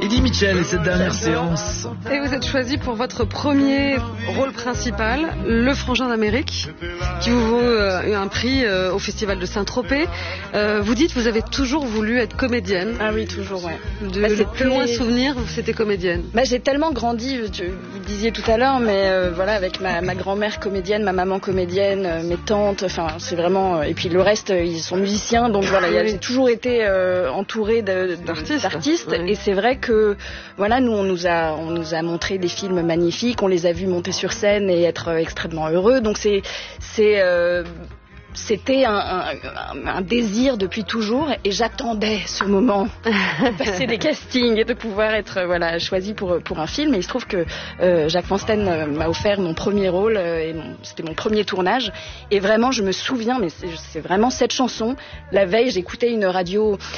Eddie Mitchell et cette dernière séance. Et vous êtes choisi pour votre premier rôle principal, Le Frangin d'Amérique, qui vous vaut un prix au Festival de Saint-Tropez. Vous dites que vous avez toujours voulu être comédienne. Ah oui, toujours, ouais. Le plus loin souvenir, c'était comédienne. J'ai tellement grandi, vous le disiez tout à l'heure, mais voilà, avec ma grand-mère comédienne, ma maman comédienne, mes tantes, enfin, c'est vraiment... et puis le reste, ils sont musiciens, donc voilà, j'ai toujours été entourée d'artistes. Oui. Et c'est vrai que, voilà, nous, on nous a montré des films magnifiques, on les a vus monter sur scène et être extrêmement heureux, donc c'était un désir depuis toujours et j'attendais ce moment de passer des castings et de pouvoir être choisie pour un film. Et il se trouve que Jacques Fansten m'a offert mon premier rôle et c'était mon premier tournage. Et vraiment, je me souviens, mais c'est vraiment cette chanson. La veille, j'écoutais une radio